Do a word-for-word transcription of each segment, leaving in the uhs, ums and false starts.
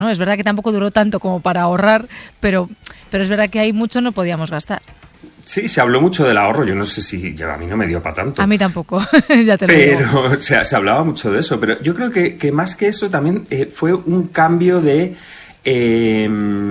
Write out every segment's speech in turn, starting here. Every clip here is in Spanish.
¿no? Es verdad que tampoco duró tanto como para ahorrar, pero, pero es verdad que ahí mucho no podíamos gastar. Sí, se habló mucho del ahorro. Yo no sé si a mí no me dio para tanto. A mí tampoco, ya te lo pero, digo. Pero se, se hablaba mucho de eso. Pero yo creo que, que más que eso también eh, fue un cambio de... Eh,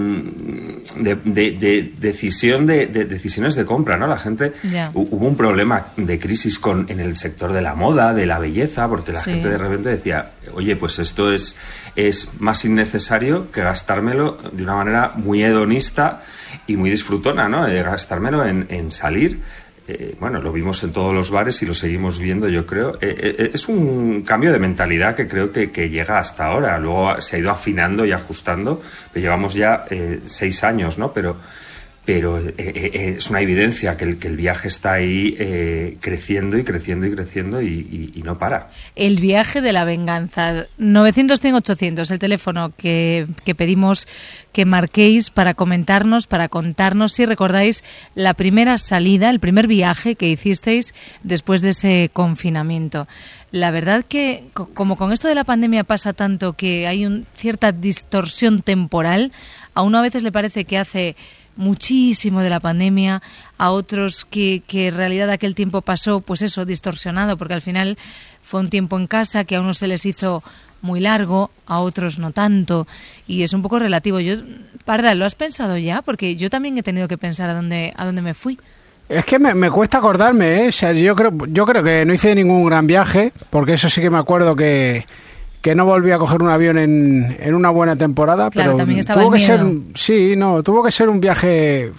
de, de, de decisión de, de decisiones de compra, ¿no? La gente yeah. hubo un problema de crisis con en el sector de la moda, de la belleza, porque la sí. gente de repente decía, oye, pues esto es es más innecesario que gastármelo de una manera muy hedonista y muy disfrutona, ¿no? De gastármelo en, en salir. Eh, bueno, lo vimos en todos los bares y lo seguimos viendo, yo creo. Eh, eh, es un cambio de mentalidad que creo que, que llega hasta ahora. Luego se ha ido afinando y ajustando. Pero llevamos ya eh, seis años, ¿no? Pero, pero eh, eh, es una evidencia que el, que el viaje está ahí eh, creciendo y creciendo y creciendo y, y, y no para. El viaje de la venganza. novecientos cien ochocientos, el teléfono que, que pedimos que marquéis para comentarnos, para contarnos si recordáis la primera salida, el primer viaje que hicisteis después de ese confinamiento. La verdad que, como con esto de la pandemia pasa tanto que hay una cierta distorsión temporal, a uno a veces le parece que hace muchísimo de la pandemia, a otros que, que en realidad aquel tiempo pasó, pues eso, distorsionado, porque al final fue un tiempo en casa que a unos se les hizo muy largo, a otros no tanto, y es un poco relativo. Yo, Parda, ¿lo has pensado ya? Porque yo también he tenido que pensar a dónde a dónde me fui. Es que me, me cuesta acordarme, ¿eh? O sea, yo creo yo creo que no hice ningún gran viaje, porque eso sí que me acuerdo que que no volví a coger un avión en, en una buena temporada, claro, pero también estaba tuvo el que miedo. ser sí, no, tuvo que ser un viaje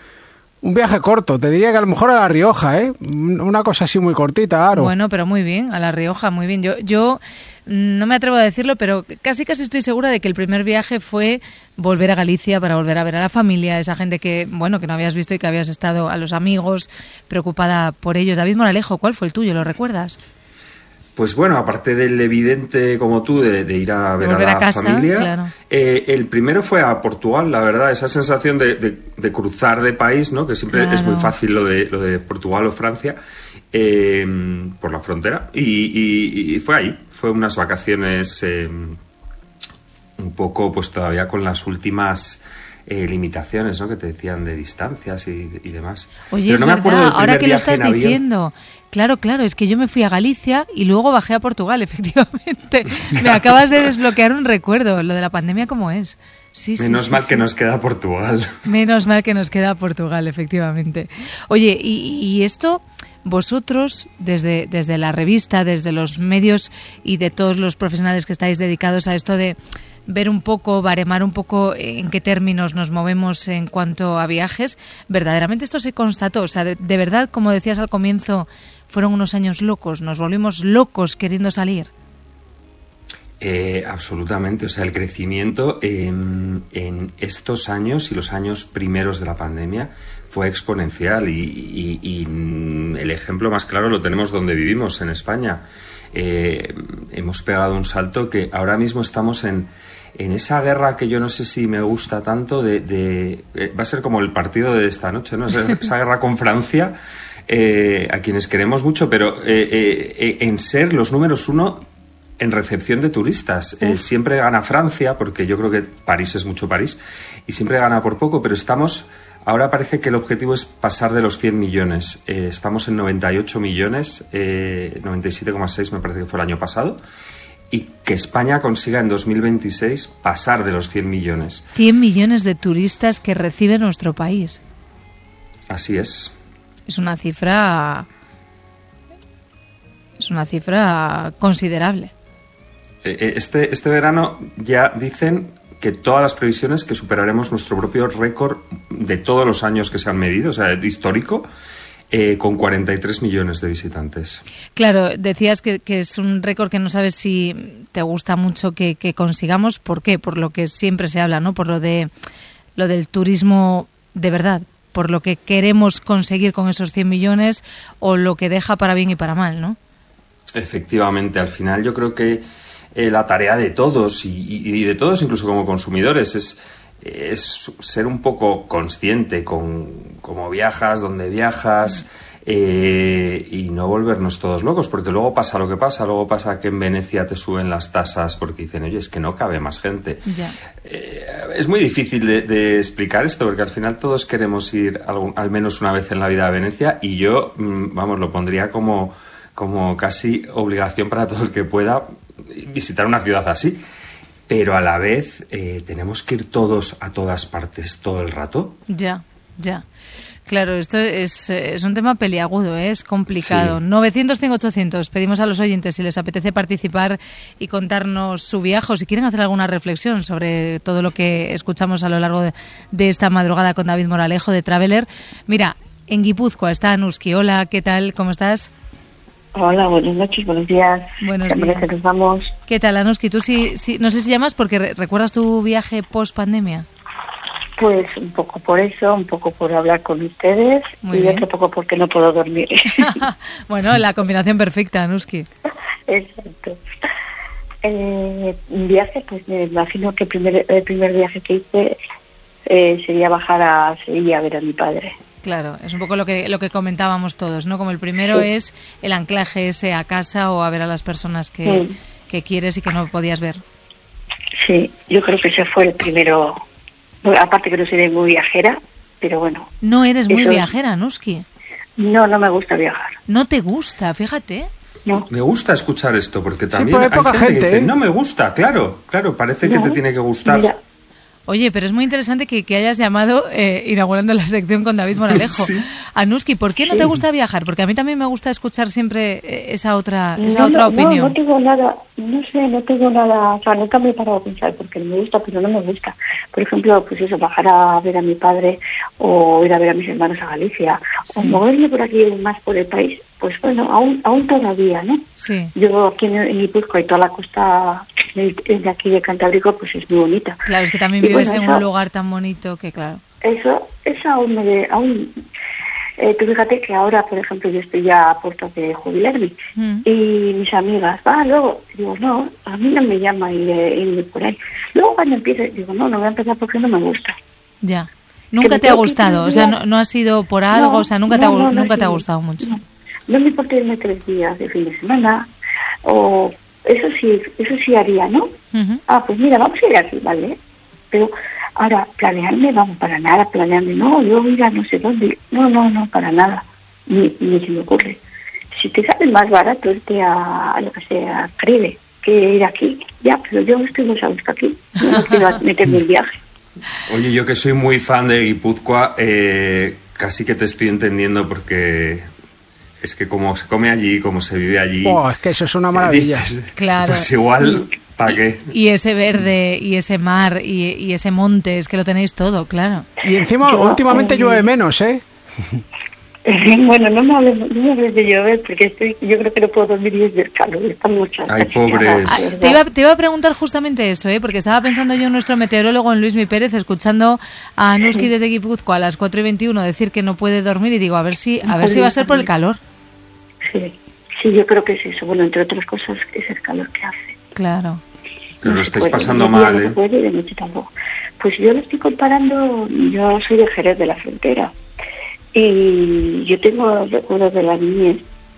un viaje corto, te diría que a lo mejor a La Rioja, ¿eh? Una cosa así muy cortita, Aro. Bueno, pero muy bien, a La Rioja, muy bien. Yo yo no me atrevo a decirlo, pero casi casi estoy segura de que el primer viaje fue volver a Galicia para volver a ver a la familia, esa gente que, bueno, que no habías visto y que habías estado, a los amigos, preocupada por ellos. David Moralejo, ¿cuál fue el tuyo? ¿Lo recuerdas? Pues bueno, aparte del evidente como tú de, de ir a ver a la a casa, familia, claro. eh, el primero fue a Portugal, la verdad, esa sensación de, de, de cruzar de país, ¿no? Que siempre claro. es muy fácil lo de, lo de Portugal o Francia, eh, por la frontera, y, y, y fue ahí, fue unas vacaciones eh, un poco pues todavía con las últimas... Eh, limitaciones, ¿no? Que te decían de distancias y, y demás. Oye, pero es no me verdad, acuerdo del primer ahora que lo viaje estás en avión. diciendo. Claro, claro, es que yo me fui a Galicia y luego bajé a Portugal, efectivamente. Me acabas de desbloquear un recuerdo, lo de la pandemia, ¿cómo es? Sí, Menos sí, mal sí, que sí. nos queda Portugal. Menos mal que nos queda Portugal, efectivamente. Oye, y, y esto, vosotros, desde, desde la revista, desde los medios y de todos los profesionales que estáis dedicados a esto de ver un poco, baremar un poco en qué términos nos movemos en cuanto a viajes, verdaderamente esto se constató. O sea, de, de verdad, como decías al comienzo, fueron unos años locos, nos volvimos locos queriendo salir. Eh, absolutamente, o sea, el crecimiento en, en estos años y los años primeros de la pandemia fue exponencial y, y, y el ejemplo más claro lo tenemos donde vivimos, en España. Eh, hemos pegado un salto que ahora mismo estamos en, en esa guerra que yo no sé si me gusta tanto de, de eh, va a ser como el partido de esta noche, ¿no? Esa, esa guerra con Francia, eh, a quienes queremos mucho, pero eh, eh, en ser los números uno en recepción de turistas. Eh, siempre gana Francia, porque yo creo que París es mucho París, y siempre gana por poco, pero estamos... Ahora parece que el objetivo es pasar de los cien millones. Eh, estamos en noventa y ocho millones, eh, noventa y siete coma seis me parece que fue el año pasado, y que España consiga en dos mil veintiséis pasar de los cien millones. cien millones de turistas que recibe nuestro país. Así es. Es una cifra... Es una cifra considerable. Eh, este, este verano ya dicen... que todas las previsiones que superaremos nuestro propio récord de todos los años que se han medido, o sea, histórico, eh, con cuarenta y tres millones de visitantes. Claro, decías que, que es un récord que no sabes si te gusta mucho que, que consigamos. ¿Por qué? Por lo que siempre se habla, ¿no? Por lo de lo del turismo de verdad, por lo que queremos conseguir con esos cien millones o lo que deja para bien y para mal, ¿no? Efectivamente, al final yo creo que Eh, la tarea de todos y, y, y de todos incluso como consumidores es, es ser un poco consciente con cómo viajas, dónde viajas, eh, y no volvernos todos locos, porque luego pasa lo que pasa, luego pasa que en Venecia te suben las tasas porque dicen, oye, es que no cabe más gente. Ya. Eh, es muy difícil de, de explicar esto, porque al final todos queremos ir algún, al menos una vez en la vida a Venecia, y yo, vamos, lo pondría como, como casi obligación para todo el que pueda visitar una ciudad así. Pero a la vez eh, tenemos que ir todos a todas partes todo el rato. Ya, ya. Claro, esto es, es un tema peliagudo, ¿eh? Es complicado. Sí. novecientos cinco ochocientos, pedimos a los oyentes si les apetece participar y contarnos su viaje, o si quieren hacer alguna reflexión sobre todo lo que escuchamos a lo largo de, de esta madrugada con David Moralejo de Traveler. Mira, en Guipúzcoa está Anuski. Hola, ¿qué tal? ¿Cómo estás? Hola, buenas noches, buenos días. Buenos días. Nos vamos. ¿Qué tal, Anuski? Tú sí, sí, no sé si llamas porque re- recuerdas tu viaje post-pandemia. Pues un poco por eso, un poco por hablar con ustedes. Muy y bien. Otro poco porque no puedo dormir. Bueno, la combinación perfecta, Anuski. Exacto. Eh, un viaje, pues me imagino que el primer, el primer viaje que hice eh, sería bajar a Sevilla a ver a mi padre. Claro, es un poco lo que lo que comentábamos todos, ¿no? Como el primero sí. es el anclaje ese a casa o a ver a las personas que, sí. que quieres y que no podías ver. Sí, yo creo que ese fue el primero. Aparte que no soy muy viajera, pero bueno. No eres muy viajera, Anuski. No, no me gusta viajar. ¿No te gusta? Fíjate. No. Me gusta escuchar esto, porque también sí, hay poca gente, gente que dice, ¿eh? no me gusta, claro, claro, parece no. que te tiene que gustar. Mira. Oye, pero es muy interesante que, que hayas llamado eh, inaugurando la sección con David Moralejo. Sí. Anuski, ¿por qué no te gusta viajar? Porque a mí también me gusta escuchar siempre esa otra esa no, otra no, opinión. No, no tengo nada, no sé, no tengo nada, o sea, nunca me he parado a pensar porque me gusta, pero no me gusta. Por ejemplo, pues eso, bajar a ver a mi padre o ir a ver a mis hermanos a Galicia sí. o moverme por aquí más por el país, pues bueno, aún aún todavía, ¿no? Sí. Yo aquí en Guipúzcoa y toda la costa de aquí de Cantábrico, pues es muy bonita. Claro, es que también y vives bueno, en eso, un lugar tan bonito que claro. Eso, eso aún me... Aún, eh, tú fíjate que ahora, por ejemplo, yo estoy ya a puertas de jubilarme mm. y mis amigas, va, ah, luego, digo, no, a mí no me llama ir, ir por ahí. Luego cuando empiece, digo, no, no voy a empezar porque no me gusta. Ya. ¿Nunca te ha gustado? O sea, no, no ha sido por algo, no, o sea, nunca no, te ha, no, nunca no, te ha gustado mucho. No, no me importa irme tres días de fin de semana o... Eso sí, eso sí haría, ¿no? Uh-huh. Ah, pues mira, vamos a ir aquí, ¿vale? Pero ahora, planearme, vamos, para nada, planearme, no, yo voy a ir a no sé dónde, no, no, no, para nada, ni, ni se me ocurre. Si te sale más barato irte a, a lo que sea, Caribe, que ir aquí, ya, pero yo estoy muy a gusto aquí, no, no quiero meterme en viaje. Oye, yo que soy muy fan de Guipúzcoa, eh, casi que te estoy entendiendo porque... Es que como se come allí, como se vive allí... Oh, es que eso es una maravilla. Dices, claro. Pues igual, ¿para qué? Y ese verde, y ese mar, y, y ese monte, es que lo tenéis todo, claro. Y encima, yo, últimamente eh, llueve menos, ¿eh? Bueno, no me hables, no me hables de llover, porque estoy, yo creo que no puedo dormir y es del calor, está mucho. Ay, pobres. Te iba, te iba a preguntar justamente eso, ¿eh? Porque estaba pensando yo en nuestro meteorólogo, en Luismi Pérez, escuchando a Anuski desde Guipúzcoa a las cuatro y veintiuno decir que no puede dormir, y digo, a ver si, a ver si va a ser por el calor. Sí, sí, yo creo que es eso. Bueno, entre otras cosas, es el calor que hace. Claro. Pero lo estáis pasando mal, ¿eh? No puede y de noche tampoco. Pues yo lo estoy comparando, yo soy de Jerez de la Frontera. Y yo tengo recuerdos de la niñez,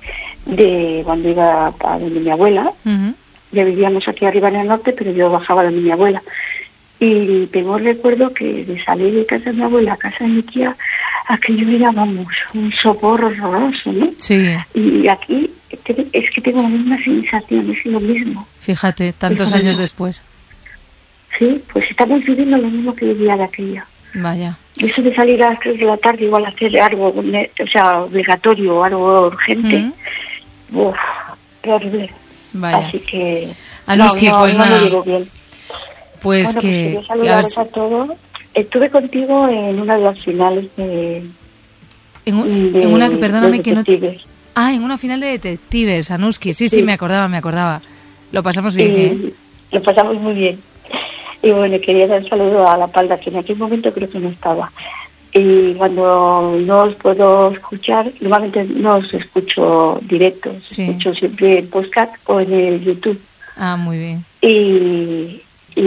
de cuando iba a donde mi abuela. Uh-huh. Ya vivíamos aquí arriba en el norte, pero yo bajaba donde mi abuela. Y tengo recuerdo que de salir de casa de mi abuela a casa de mi tía, aquello era, vamos, un sopor horroroso, ¿no? Sí. Y aquí es que tengo la misma sensación, es lo mismo. Fíjate, tantos Fíjate. años después. Sí, pues estamos viviendo lo mismo que vivía de aquella. Vaya. Eso de salir a las tres de la tarde igual a hacer algo, o sea, obligatorio, algo urgente, uh-huh. Uf, qué horrible. Vaya. Así que... Anuski, no, no, pues no nada. lo digo bien. Pues bueno, que... Pues quería saludaros a todos. Estuve contigo en una de las finales de... En, un, de en una que, perdóname, de que no... Ah, en una final de detectives, Anuski. Sí, sí, sí, me acordaba, me acordaba. Lo pasamos bien, y, ¿eh? Lo pasamos muy bien. Y bueno, quería dar un saludo a La Palda, que en aquel momento creo que no estaba. Y cuando no os puedo escuchar, normalmente no os escucho directo, sí. escucho siempre en podcast o en el YouTube. Ah, muy bien. Y...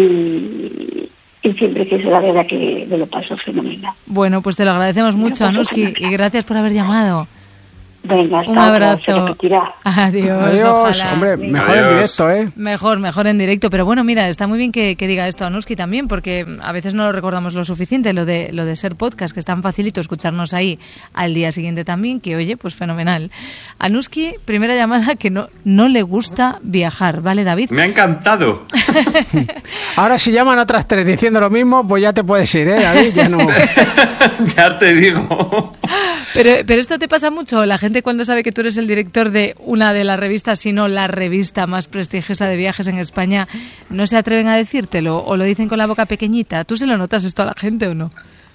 y Y siempre que es la verdad que me lo paso fenomenal. Bueno, pues te lo agradecemos mucho, Anuski, y gracias por haber llamado. Venga, hasta un abrazo. Otra, se repetirá. Adiós, Adiós, ojalá. hombre, mejor Adiós. en directo, ¿eh? Mejor, mejor en directo. Pero bueno, mira, está muy bien que, que diga esto Anuski también, porque a veces no lo recordamos lo suficiente, lo de lo de ser podcast, que es tan facilito escucharnos ahí al día siguiente también, que oye, pues fenomenal. Anuski, primera llamada que no, no le gusta viajar, ¿vale, David? Me ha encantado. Ahora si llaman otras tres diciendo lo mismo, pues ya te puedes ir, ¿eh, David? Ya no... Ya te digo. Pero, pero esto te pasa mucho, la gente cuando sabe que tú eres el director de una de las revistas, sino la revista más prestigiosa de viajes en España, ¿no se atreven a decírtelo o lo dicen con la boca pequeñita? ¿Tú se lo notas esto a la gente o no?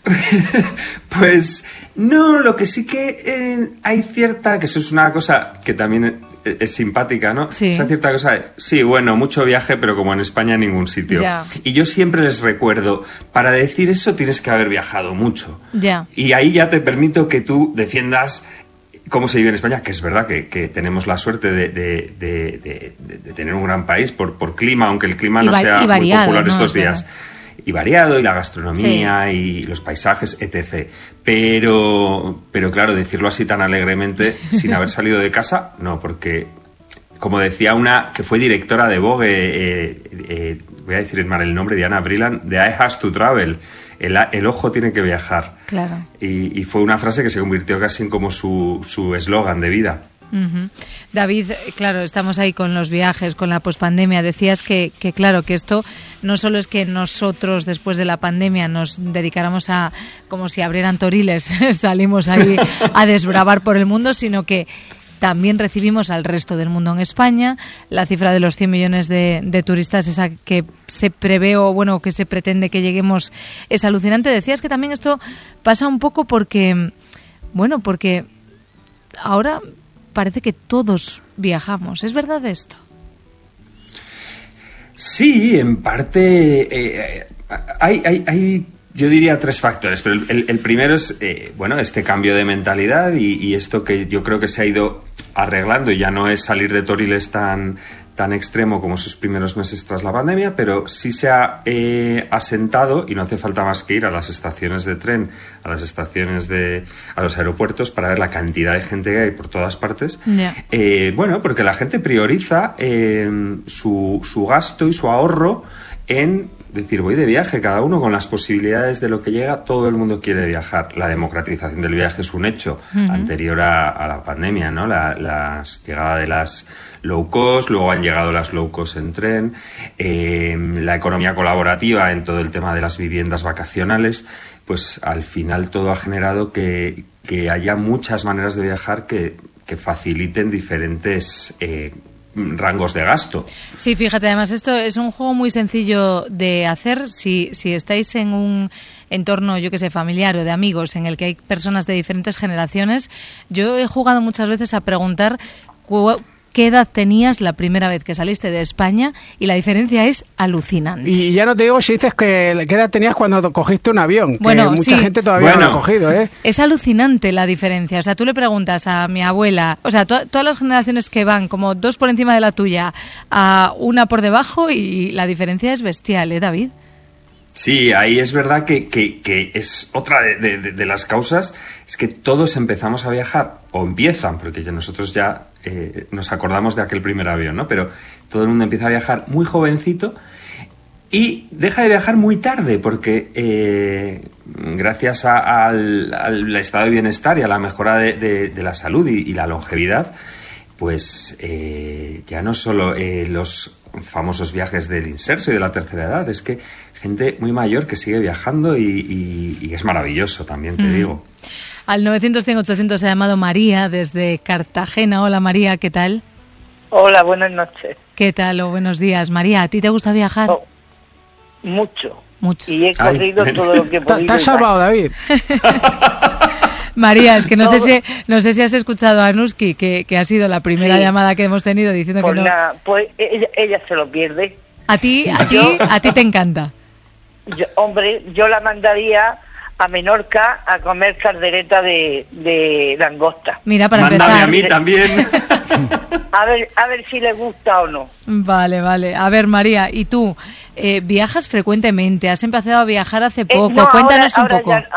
Pues no, lo que sí que eh, hay cierta, que eso es una cosa que también es, es simpática, ¿no? Sí. Esa cierta cosa, sí, bueno, mucho viaje, pero como en España en ningún sitio. Ya. Y yo siempre les recuerdo, para decir eso tienes que haber viajado mucho. Ya. Y ahí ya te permito que tú defiendas cómo se vive en España, que es verdad que, que tenemos la suerte de, de, de, de, de, de tener un gran país por, por clima, aunque el clima Y no va- sea y variado, muy popular ¿no? estos Es verdad. días. Y variado, y la gastronomía, Sí. y los paisajes, etcétera. Pero, pero claro, decirlo así tan alegremente, sin haber salido de casa, no, porque, como decía una que fue directora de Vogue, eh, eh, voy a decir mal el nombre, Diana Brilland, de I has to travel, el, el ojo tiene que viajar. Claro. Y, y fue una frase que se convirtió casi en como su su eslogan de vida. Uh-huh. David, claro, estamos ahí con los viajes, con la pospandemia. Decías que, que, claro, que esto no solo es que nosotros después de la pandemia nos dedicáramos a, como si abrieran toriles, salimos ahí a desbravar por el mundo, sino que también recibimos al resto del mundo en España. La cifra de los cien millones de, de turistas, esa que se prevé o bueno, que se pretende que lleguemos, es alucinante. Decías que también esto pasa un poco porque, bueno, porque ahora parece que todos viajamos. ¿Es verdad esto? Sí, en parte eh, hay, hay, hay, yo diría, tres factores, pero el, el primero es, eh, bueno, este cambio de mentalidad y, y esto que yo creo que se ha ido arreglando, y ya no es salir de toriles tan, tan extremo como esos primeros meses tras la pandemia, pero sí se ha eh, asentado, y no hace falta más que ir a las estaciones de tren, a las estaciones de, a los aeropuertos para ver la cantidad de gente que hay por todas partes. Yeah. Eh, bueno, porque la gente prioriza eh, su, su gasto y su ahorro en decir, voy de viaje, cada uno con las posibilidades de lo que llega, todo el mundo quiere viajar. La democratización del viaje es un hecho uh-huh. anterior a, a la pandemia, ¿no? La las, llegada de las low cost, luego han llegado las low cost en tren, eh, la economía colaborativa en todo el tema de las viviendas vacacionales, pues al final todo ha generado que, que haya muchas maneras de viajar que, que faciliten diferentes eh, rangos de gasto. Sí, fíjate, además esto es un juego muy sencillo de hacer si, si estáis en un entorno, yo que sé, familiar o de amigos en el que hay personas de diferentes generaciones. Yo he jugado muchas veces a preguntar cu- qué edad tenías la primera vez que saliste de España y la diferencia es alucinante. Y ya no te digo si dices que qué edad tenías cuando cogiste un avión, bueno, que mucha sí. gente todavía bueno. no lo ha cogido, ¿eh? Es alucinante la diferencia. O sea, tú le preguntas a mi abuela, o sea, to- todas las generaciones que van como dos por encima de la tuya a una por debajo y la diferencia es bestial, ¿eh, David? Sí, ahí es verdad que, que, que es otra de, de, de las causas, es que todos empezamos a viajar, o empiezan, porque ya nosotros ya eh, nos acordamos de aquel primer avión, ¿no? Pero todo el mundo empieza a viajar muy jovencito y deja de viajar muy tarde, porque eh, gracias a, al, al estado de bienestar y a la mejora de, de, de la salud y, y la longevidad, pues eh, ya no solo eh, los famosos viajes del inserso y de la tercera edad, es que gente muy mayor que sigue viajando y, y, y es maravilloso también, te mm. digo. Al novecientos, cien, ochocientos ha llamado María desde Cartagena. Hola María, ¿qué tal? Hola, buenas noches. ¿Qué tal o buenos días? María, ¿a ti te gusta viajar? Oh, mucho. Mucho. Y he corrido Ay. todo lo que he podido. ¿Te has salvado, David? María, es que no, no sé si no sé si has escuchado a Anuski, que, que ha sido la primera sí. llamada que hemos tenido diciendo pues que no. Nada, pues ella, ella se lo pierde. A ti, a ti, yo, a ti te encanta. Yo, hombre, yo la mandaría a Menorca a comer caldereta de, de langosta. Mira, para Mándame empezar. a mí también. a ver, a ver si le gusta o no. Vale, vale. A ver, María, ¿y tú eh, viajas frecuentemente? ¿Has empezado a viajar hace poco? Eh, no, Cuéntanos ahora, un poco. Ahora ya,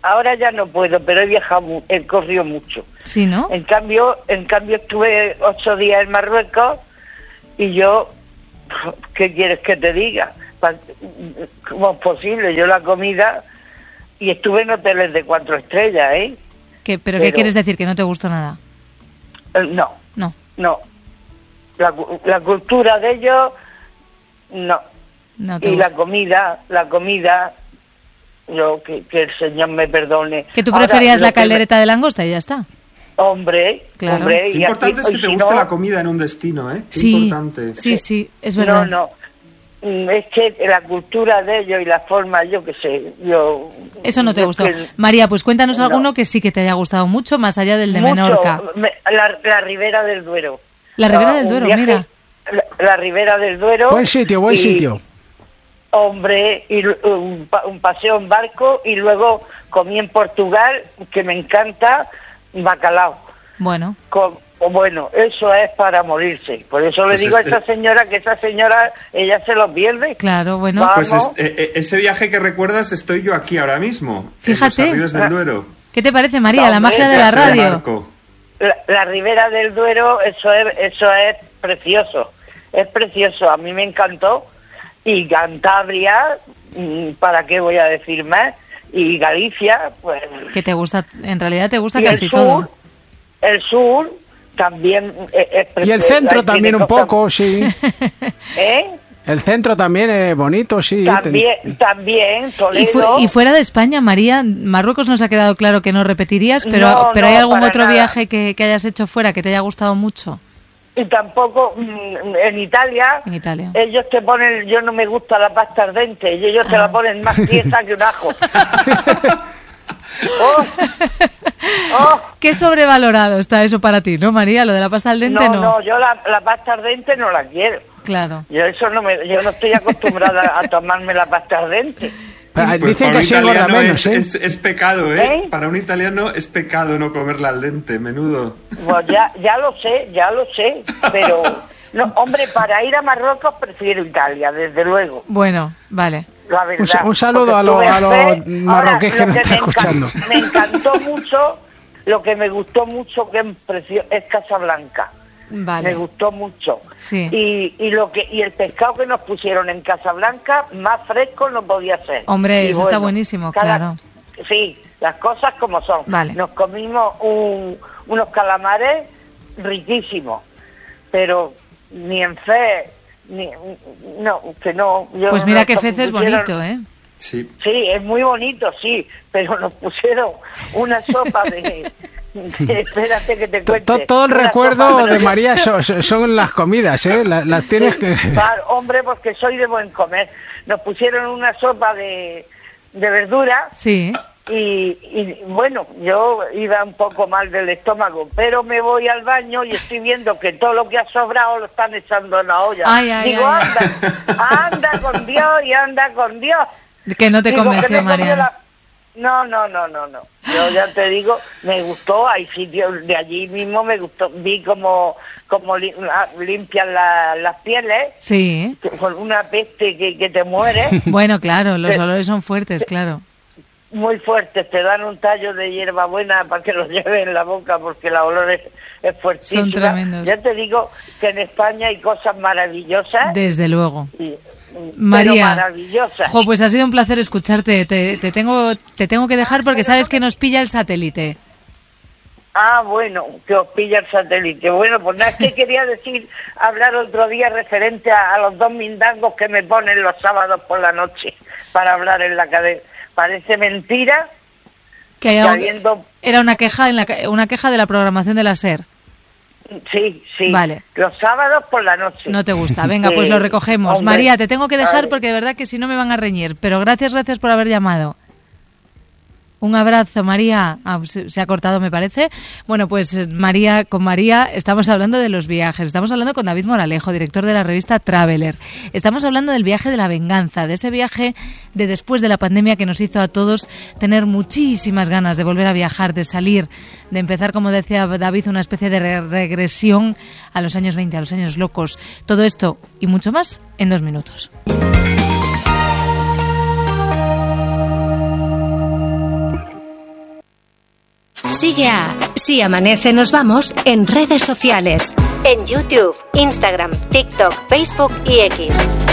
ahora ya no puedo, pero he viajado, he corrido mucho. Sí, ¿no? En cambio, en cambio estuve ocho días en Marruecos y yo, ¿qué quieres que te diga? ¿Cómo es posible? Yo la comida, y estuve en hoteles de cuatro estrellas, ¿eh? ¿Qué, pero, pero ¿qué quieres decir? ¿Que no te gustó nada? No. No. No. La, la cultura de ellos, no. no te y gusta. la comida, la comida, yo que, que el Señor me perdone. Que tú Ahora, preferías la lo que caldereta me- de langosta y ya está. Hombre, Claro. hombre. Qué y importante aquí- es que y te si guste no- la comida en un destino, ¿eh? Qué Sí, importante. sí, sí, es verdad. No, no. Mm, Es que la cultura de ellos y la forma, yo qué sé, yo... Eso no te yo gustó. que- María, pues cuéntanos No. alguno que sí que te haya gustado mucho, más allá del de mucho. Menorca. Me- la, la Ribera del Duero. La Ribera Ah, del un Duero, viaje- mira. La, la Ribera del Duero. Buen sitio, buen y- sitio. Hombre, y lu- un, pa- un paseo en barco y luego comí en Portugal, que me encanta, bacalao. Bueno, Con- bueno, eso es para morirse. Por eso le Pues digo este- a esa señora que esa señora, ella se lo pierde. claro, bueno. Va. Pues Vamos. es- eh, eh, ese viaje que recuerdas estoy yo aquí ahora mismo. Fíjate. En los Arribes del Duero. ¿Qué te parece, María, No, la hombre, magia de la Paseo de radio? barco. La, la Ribera del Duero, eso es, eso es precioso. Es precioso, a mí me encantó. Y Cantabria, mm, ¿para qué voy a decir más? Y Galicia, pues... Que te gusta, en realidad te gusta y el casi sur, todo. el sur también es, es Y el precioso. centro Ahí también tiene un cosas- poco, sí. ¿Eh? El centro también es bonito, sí. También, también, Toledo. Y, fu- y fuera de España, María, Marruecos nos ha quedado claro que no repetirías, pero, No, pero no, ¿hay algún para otro nada. viaje que, que hayas hecho fuera que te haya gustado mucho? Y tampoco mm, en Italia, En Italia. ellos te ponen, yo no me gusta la pasta ardente, y ellos te Ah. la ponen más tiesa que un ajo. oh, oh. Qué sobrevalorado está eso para ti, ¿no, María? Lo de la pasta al dente, No, no. no, yo la, la pasta ardente no la quiero. Claro. Yo eso no me, yo no estoy acostumbrada a tomarme la pasta ardente. Pero Pues dicen para que un así engorda italiano menos, es, ¿eh? es, es pecado, ¿eh? ¿Eh? Para un italiano es pecado no comerla al dente, menudo. Pues ya, ya lo sé, ya lo sé, pero no, hombre, para ir a Marruecos prefiero Italia, desde luego. Bueno, vale. La verdad. Un sa- un saludo Porque a lo- tuve a los fe. marroquíes que Ahora, nos lo están me encan- escuchando. Me encantó mucho, lo que me gustó mucho que es, precio- es Casablanca. Vale. Me gustó mucho. Sí. Y, y lo que y el pescado que nos pusieron en Casablanca, más fresco no podía ser. Hombre, Y eso está buenísimo, claro. Sí, las cosas como son. Vale. Nos comimos un- unos calamares riquísimos, pero ni en fe, ni, no, que no. yo Pues mira nos qué fez es pusieron- bonito, ¿eh? Sí. Sí, es muy bonito, sí, pero nos pusieron una sopa de... de- espérate que te To- cuente. to- Todo el Una recuerdo sopa, pero de yo- María son, son las comidas, ¿eh? Las, las tienes que... Claro, hombre, porque soy de buen comer. Nos pusieron una sopa de, de verdura Sí. y, y, bueno, yo iba un poco mal del estómago, pero me voy al baño y estoy viendo que todo lo que ha sobrado lo están echando en la olla. Ay, ay, Digo, ay, anda, anda con Dios y anda con Dios. Que no te Digo, que convenció, me comió María. la- No, no, no, no, no. Yo ya te digo, me gustó, hay sitios de allí mismo, me gustó, vi como, como li- ah, limpian la- las pieles, Sí. que- con una peste que, que te muere, Bueno, claro, los Sí. olores son fuertes, claro. muy fuertes, te dan un tallo de hierbabuena para que lo lleves en la boca porque la olor es, es fuertísima. Son tremendos. Ya te digo que en España hay cosas maravillosas, Desde luego. y, pero María, maravillosas. jo, pues ha sido un placer escucharte. Te, te tengo te tengo que dejar porque sabes que nos pilla el satélite. Ah, bueno, que os pilla el satélite. Bueno, pues nada, es que quería decir, hablar otro día referente a, a los dos mindangos que me ponen los sábados por la noche para hablar en la cadena. Parece mentira Que hay que algo- habiendo... era una queja en la ca- una queja de la programación de la SER. Sí, sí. Vale. Los sábados por la noche. No te gusta. Venga, Sí, pues lo recogemos. hombre. María, te tengo que dejar Vale. porque de verdad que si no me van a reñir. Pero gracias, gracias por haber llamado. Un abrazo, María. Ah, se, se ha cortado, me parece. Bueno, pues eh, María, con María estamos hablando de los viajes. Estamos hablando con David Moralejo, director de la revista Traveler. Estamos hablando del viaje de la venganza, de ese viaje de después de la pandemia que nos hizo a todos tener muchísimas ganas de volver a viajar, de salir, de empezar, como decía David, una especie de re- regresión a los años veinte, a los años locos. Todo esto y mucho más en dos minutos. Sigue a Si Amanece Nos Vamos en redes sociales. En YouTube, Instagram, TikTok, Facebook y X.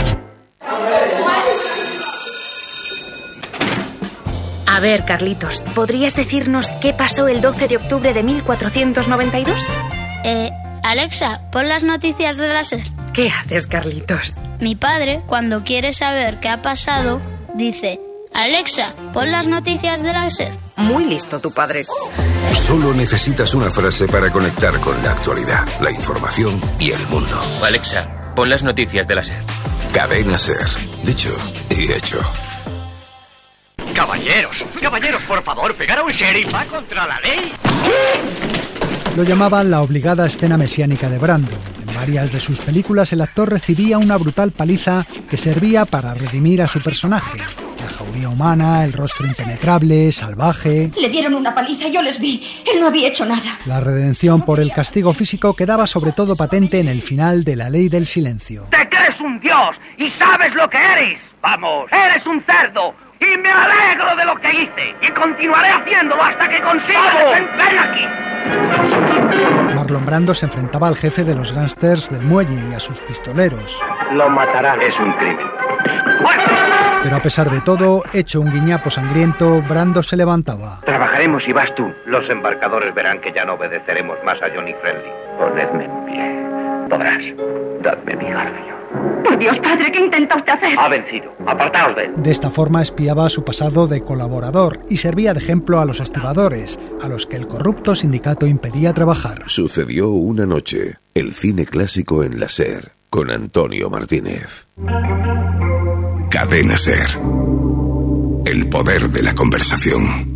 A ver, Carlitos, ¿podrías decirnos qué pasó el doce de octubre de mil cuatrocientos noventa y dos? Eh, Alexa, pon las noticias de la SER. ¿Qué haces, Carlitos? Mi padre, cuando quiere saber qué ha pasado, dice: Alexa, pon las noticias de la SER. Muy listo tu padre. Solo necesitas una frase para conectar con la actualidad, la información y el mundo. Alexa, pon las noticias de la SER. Cadena SER. Dicho y hecho. Caballeros, caballeros, por favor, pegar a un sheriff va contra la ley. Lo llamaban la obligada escena mesiánica de Brando. En varias de sus películas el actor recibía una brutal paliza que servía para redimir a su personaje. La jauría humana, el rostro impenetrable, salvaje. Le dieron una paliza, yo les vi. Él no había hecho nada. La redención por el castigo físico quedaba sobre todo patente en el final de La Ley del Silencio. Te crees un dios y sabes lo que eres. Vamos, eres un cerdo. Y me alegro de lo que hice. Y continuaré haciéndolo hasta que consiga defenderme aquí. Marlon Brando se enfrentaba al jefe de los gángsters del muelle y a sus pistoleros. Lo matarán. Es un crimen. Pero a pesar de todo, hecho un guiñapo sangriento, Brando se levantaba. Trabajaremos y vas tú. Los embarcadores verán que ya no obedeceremos más a Johnny Friendly. Ponedme en pie. Podrás. Dadme mi garfio. Por Dios, padre, ¿qué intenta usted hacer? Ha vencido. Apartaos de él. De esta forma espiaba su pasado de colaborador y servía de ejemplo a los estibadores, a los que el corrupto sindicato impedía trabajar. Sucedió una noche. El cine clásico en la SER, con Antonio Martínez. Cadena SER. El poder de la conversación.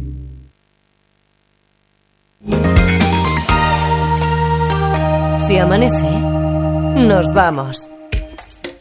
Si amanece, nos vamos.